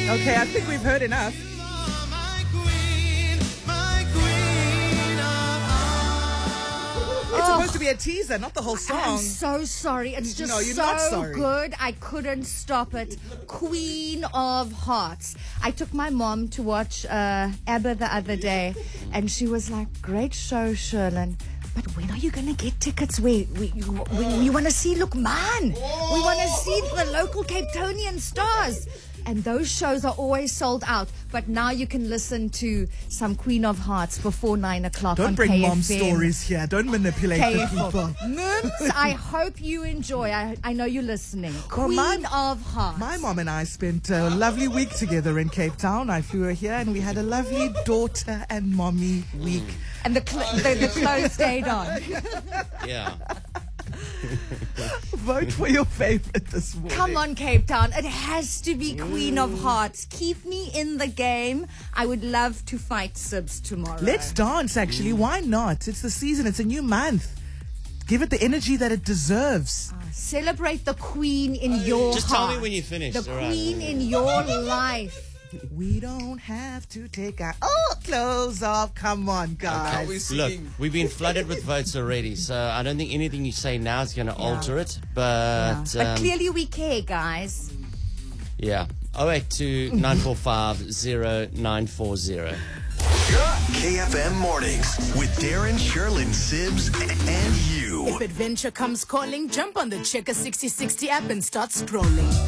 Okay, I think we've heard enough. It's supposed to be a teaser, not the whole song. I'm so sorry. It's just No, you're not so sorry. good. I couldn't stop it. Queen of Hearts. I took my mom to watch ABBA the other day, and she was like, "Great show, Sherlyn. But when are you going to get tickets? We want to see Lookman. We want to see the local Cape Townian stars." And those shows are always sold out. But now you can listen to some Queen of Hearts before 9 o'clock Don't on bring KFM. mom stories here. Don't manipulate the people. Mums, I hope you enjoy. I know you're listening. Well, Queen of Hearts. My mom and I spent a lovely week together in Cape Town. I flew her here and we had a lovely daughter and mommy week. And the clothes stayed on. Yeah. Vote for your favorite this morning. Come on, Cape Town. It has to be Queen of Hearts. Keep me in the game. I would love to fight Sibs tomorrow. Let's dance, actually. Why not? It's the season. It's a new month. Give it the energy that it deserves. Celebrate the Queen in your Just heart. tell me when you finish. The all right? Queen in your life. We don't have to take our clothes off. Come on, guys. Look, we've been flooded with votes already, so I don't think anything you say now is going to alter it. But But clearly we care, guys. yeah, 082 945 0940. KFM Mornings with Darren, Sherlyn, Sibs, and you. If adventure comes calling, jump on the Checker 6060 app and start scrolling.